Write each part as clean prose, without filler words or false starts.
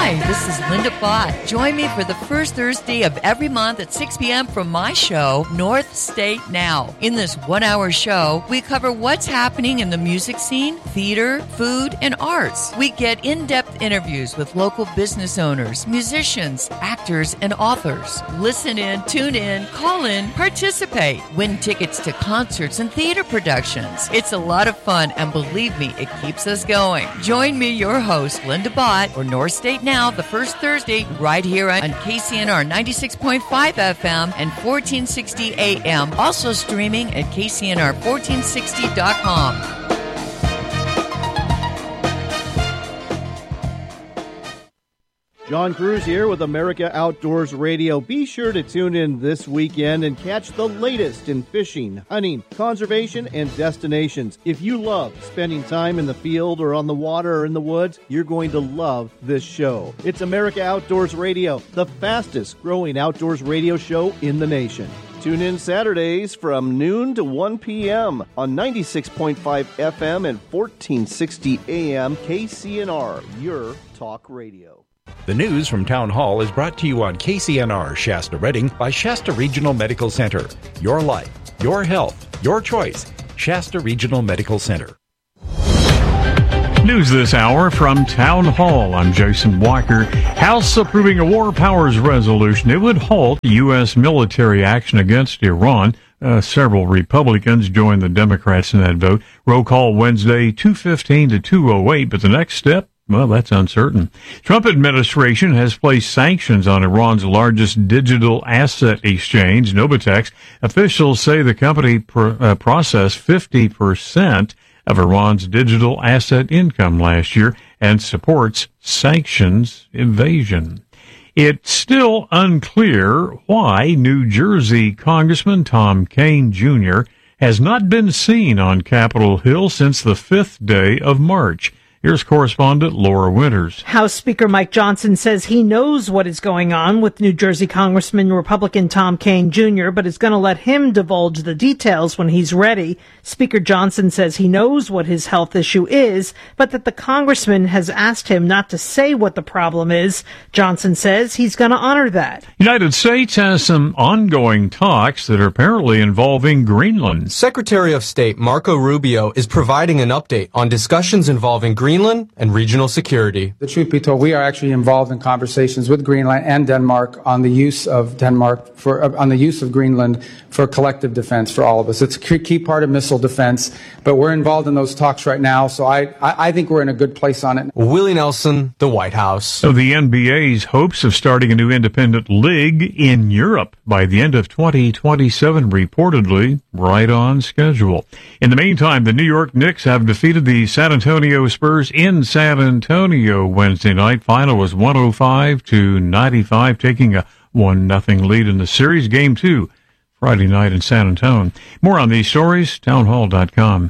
Hi, this is Linda Bott. Join me for the first Thursday of every month at 6 p.m. from my show, North State Now. In this one-hour show, we cover what's happening in the music scene, theater, food, and arts. We get in-depth interviews with local business owners, musicians, actors, and authors. Listen in, tune in, call in, participate, win tickets to concerts and theater productions. It's a lot of fun, and believe me, it keeps us going. Join me, your host, Linda Bott, or North State Now, the first Thursday, right here on KCNR 96.5 FM and 1460 AM. Also streaming at KCNR1460.com. John Cruz here with America Outdoors Radio. Be sure to tune in this weekend and catch the latest in fishing, hunting, conservation, and destinations. If you love spending time in the field or on the water or in the woods, you're going to love this show. It's America Outdoors Radio, the fastest growing outdoors radio show in the nation. Tune in Saturdays from noon to 1 p.m. on 96.5 FM and 1460 AM KCNR, your talk radio. The news from Town Hall is brought to you on KCNR Shasta Redding by Shasta Regional Medical Center. Your life, your health, your choice. Shasta Regional Medical Center. News this hour from Town Hall. I'm Jason Walker. House approving a war powers resolution. It would halt U.S. military action against Iran. Several Republicans joined the Democrats in that vote. Roll call Wednesday, 2:15 to 2:08, but the next step, well, that's uncertain. Trump administration has placed sanctions on Iran's largest digital asset exchange, Novitex. Officials say the company processed 50% of Iran's digital asset income last year and supports sanctions evasion. It's still unclear why New Jersey Congressman Tom Kean Jr. has not been seen on Capitol Hill since the 5th day of March. Here's correspondent Laura Winters. House Speaker Mike Johnson says he knows what is going on with New Jersey Congressman Republican Tom Kean Jr., but is going to let him divulge the details when he's ready. Speaker Johnson says he knows what his health issue is, but that the congressman has asked him not to say what the problem is. Johnson says he's going to honor that. United States has some ongoing talks that are apparently involving Greenland. Secretary of State Marco Rubio is providing an update on discussions involving Greenland and regional security. The truth be told, we are actually involved in conversations with Greenland and Denmark on the use of Greenland for collective defense for all of us. It's a key part of missile defense, but we're involved in those talks right now, so I think we're in a good place on it. Willie Nelson, the White House. So the NBA's hopes of starting a new independent league in Europe by the end of 2027, reportedly right on schedule. In the meantime, the New York Knicks have defeated the San Antonio Spurs in San Antonio Wednesday night. Final was 105-95, taking a 1-0 lead in the series. Game 2, Friday night in San Antonio. More on these stories, townhall.com.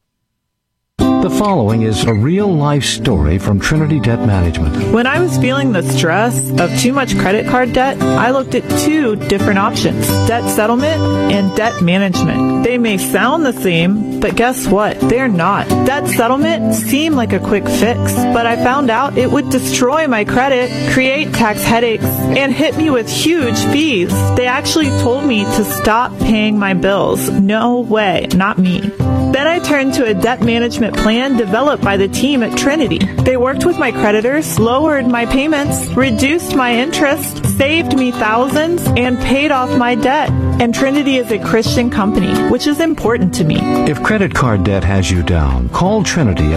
The following is a real-life story from Trinity Debt Management. When I was feeling the stress of too much credit card debt, I looked at 2 different options, debt settlement and debt management. They may sound the same, but guess what? They're not. Debt settlement seemed like a quick fix, but I found out it would destroy my credit, create tax headaches, and hit me with huge fees. They actually told me to stop paying my bills. No way, not me. Then I turned to a debt management plan developed by the team at Trinity. They worked with my creditors, lowered my payments, reduced my interest, saved me thousands, and paid off my debt. And Trinity is a Christian company, which is important to me. If credit card debt has you down, call Trinity at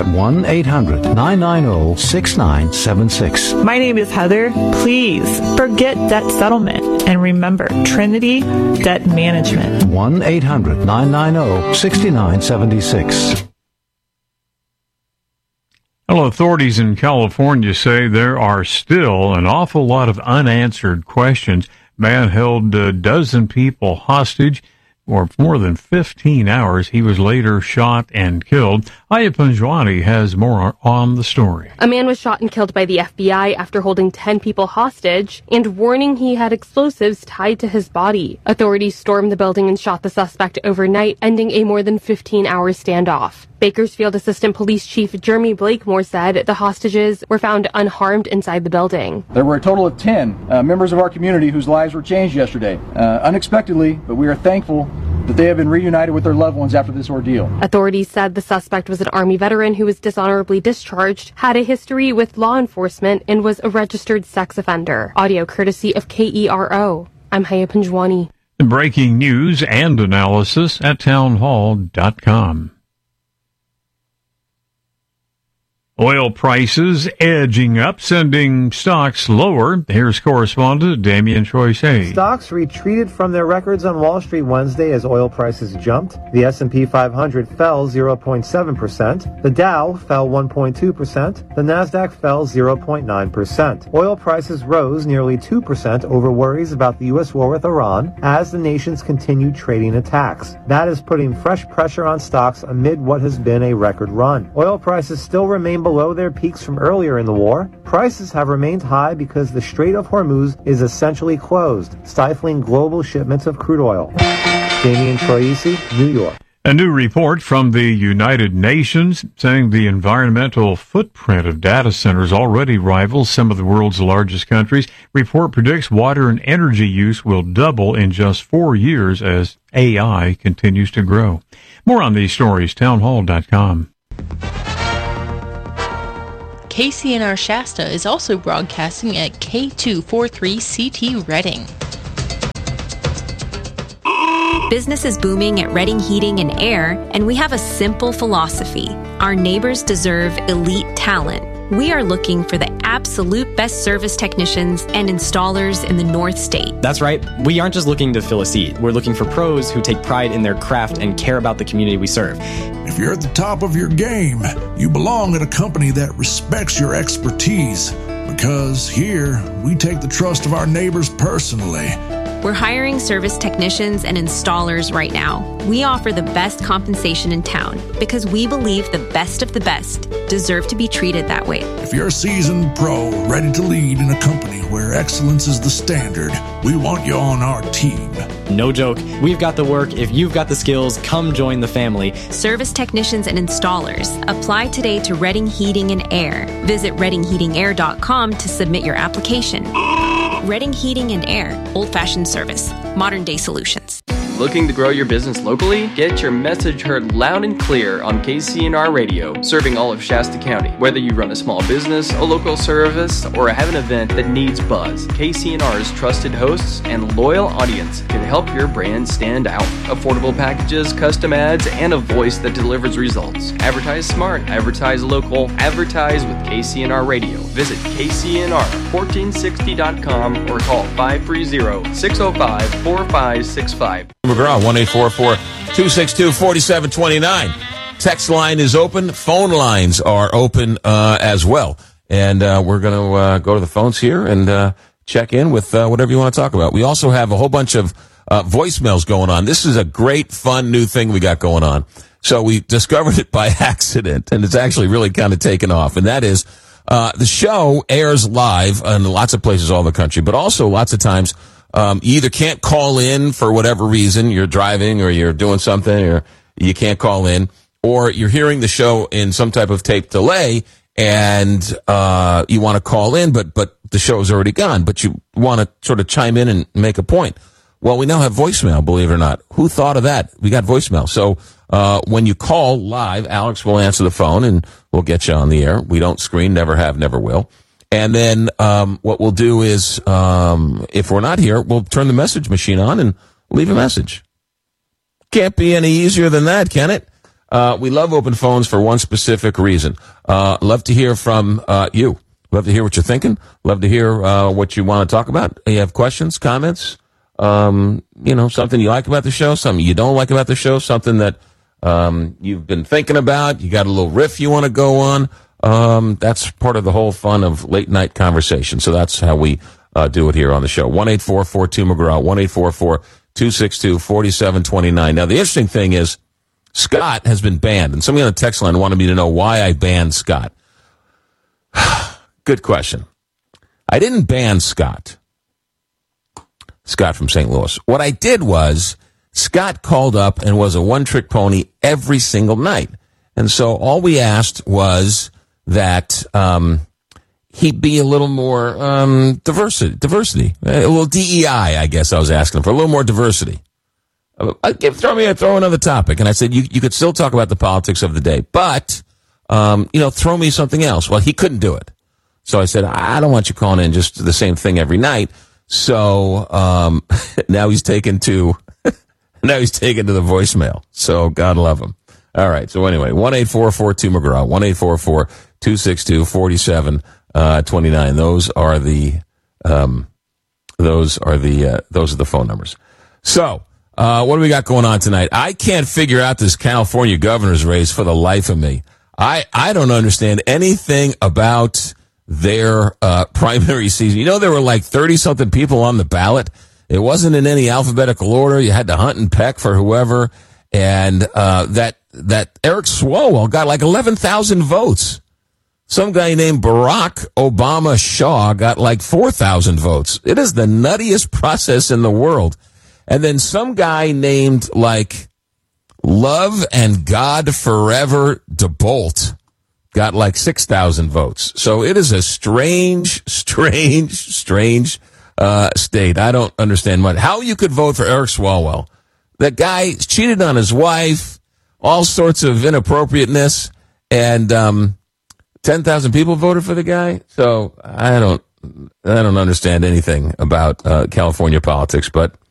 1-800-990-6976. My name is Heather. Please forget debt settlement and remember Trinity Debt Management. 1-800-990-6976. Well, authorities in California say there are still an awful lot of unanswered questions. Man held a dozen people hostage For more than 15 hours, he was later shot and killed. Aya Panjwani has more on the story. A man was shot and killed by the FBI after holding 10 people hostage and warning he had explosives tied to his body. Authorities stormed the building and shot the suspect overnight, ending a more than 15-hour standoff. Bakersfield Assistant Police Chief Jeremy Blakemore said the hostages were found unharmed inside the building. There were a total of 10 members of our community whose lives were changed yesterday, unexpectedly, but we are thankful that they have been reunited with their loved ones after this ordeal. Authorities said the suspect was an Army veteran who was dishonorably discharged, had a history with law enforcement, and was a registered sex offender. Audio courtesy of KERO. I'm Haya Panjwani. Breaking news and analysis at townhall.com. Oil prices edging up, sending stocks lower. Here's correspondent Damian Choisey. Stocks retreated from their records on Wall Street Wednesday as oil prices jumped. The S&P 500 fell 0.7%. The Dow fell 1.2%. The Nasdaq fell 0.9%. Oil prices rose nearly 2% over worries about the U.S. war with Iran as the nations continue trading attacks. That is putting fresh pressure on stocks amid what has been a record run. Oil prices still remain below their peaks from earlier in the war. Prices have remained high because the Strait of Hormuz is essentially closed, stifling global shipments of crude oil. Damian Troisi, New York. A new report from the United Nations saying the environmental footprint of data centers already rivals some of the world's largest countries. Report predicts water and energy use will double in just 4 years as AI continues to grow. More on these stories, townhall.com. KCNR Shasta is also broadcasting at K243CT Reading. Business is booming at Reading Heating and Air, and we have a simple philosophy. Our neighbors deserve elite talent. We are looking for the absolute best service technicians and installers in the North State. That's right. We aren't just looking to fill a seat. We're looking for pros who take pride in their craft and care about the community we serve. If you're at the top of your game, you belong at a company that respects your expertise. Because here, we take the trust of our neighbors personally. We're hiring service technicians and installers right now. We offer the best compensation in town because we believe the best of the best deserve to be treated that way. If you're a seasoned pro ready to lead in a company where excellence is the standard, we want you on our team. No joke. We've got the work. If you've got the skills, come join the family. Service technicians and installers. Apply today to Reading Heating and Air. Visit readingheatingair.com to submit your application. Reading Heating and Air. Old-fashioned service. Modern-day solutions. Looking to grow your business locally? Get your message heard loud and clear on KCNR Radio, serving all of Shasta County. Whether you run a small business, a local service, or have an event that needs buzz, KCNR's trusted hosts and loyal audience can help your brand stand out. Affordable packages, custom ads, and a voice that delivers results. Advertise smart, advertise local, advertise with KCNR Radio. Visit KCNR1460.com or call 530-605-4565. McGraw, 1-844-262-4729. Text line is open. Phone lines are open as well. And we're going to go to the phones here and check in with whatever you want to talk about. We also have a whole bunch of voicemails going on. This is a great, fun, new thing we got going on. So we discovered it by accident, and it's actually really kind of taken off. And that is the show airs live in lots of places all over the country, but also lots of times you either can't call in for whatever reason, you're driving or you're doing something or you can't call in, or you're hearing the show in some type of tape delay and you want to call in, but the show's already gone, but you want to sort of chime in and make a point. Well, we now have voicemail, believe it or not. Who thought of that? We got voicemail. So when you call live, Alex will answer the phone and we'll get you on the air. We don't screen, never have, never will. And then what we'll do is, if we're not here, we'll turn the message machine on and leave a message. Can't be any easier than that, can it? We love open phones for one specific reason. Love to hear from you. Love to hear what you're thinking. Love to hear what you want to talk about. You have questions, comments, something you like about the show, something you don't like about the show, something that you've been thinking about. You got a little riff you want to go on. That's part of the whole fun of late night conversation. So that's how we do it here on the show. 1-844-2McGraw, 262-4729. Now, the interesting thing is Scott has been banned, and somebody on the text line wanted me to know why I banned Scott. Good question. I didn't ban Scott from St. Louis. What I did was Scott called up and was a one-trick pony every single night. And so all we asked was that he'd be a little more diversity. A little DEI, I guess I was asking for, a little more diversity. Throw another topic. And I said, you could still talk about the politics of the day, but, throw me something else. Well, he couldn't do it. So I said, I don't want you calling in just the same thing every night. So, now he's taken to the voicemail. So God love him. All right. So anyway, 1-844-2-McGraw, 1-844-262-4729. Those are the phone numbers. So, what do we got going on tonight? I can't figure out this California governor's race for the life of me. I don't understand anything about their primary season. There were like 30-something people on the ballot. It wasn't in any alphabetical order. You had to hunt and peck for whoever. And that Eric Swalwell got like 11,000 votes. Some guy named Barack Obama Shaw got like 4,000 votes. It is the nuttiest process in the world. And then some guy named like Love and God Forever DeBolt got like 6,000 votes. So it is a strange state. I don't understand much. How you could vote for Eric Swalwell. That guy cheated on his wife, all sorts of inappropriateness, and 10,000 people voted for the guy. So I don't understand anything about California politics, but